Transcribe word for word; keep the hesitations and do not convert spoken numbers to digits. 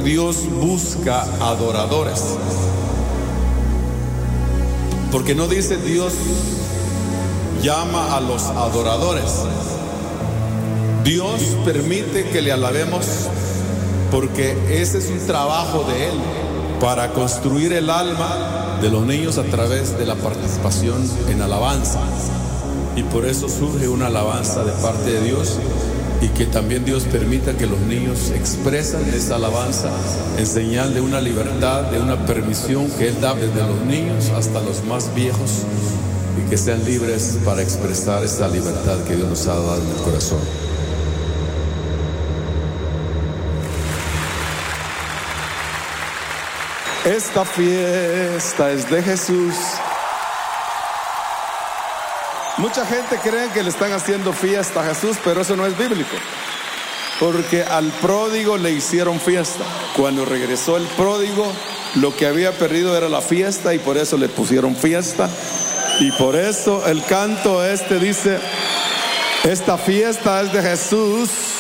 Dios busca adoradores. Porque no dice Dios llama a los adoradores. Dios permite que le alabemos porque ese es un trabajo de Él para construir el alma de los niños a través de la participación en alabanza. Y por eso surge una alabanza de parte de Dios, y que también Dios permita que los niños expresan esa alabanza en señal de una libertad, de una permisión que Él da desde los niños hasta los más viejos, y que sean libres para expresar esa libertad que Dios nos ha dado en el corazón. Esta fiesta es de Jesús. Mucha gente cree que le están haciendo fiesta a Jesús, pero eso no es bíblico. Porque al pródigo le hicieron fiesta. Cuando regresó el pródigo, lo que había perdido era la fiesta, y por eso le pusieron fiesta. Y por eso el canto este dice: esta fiesta es de Jesús.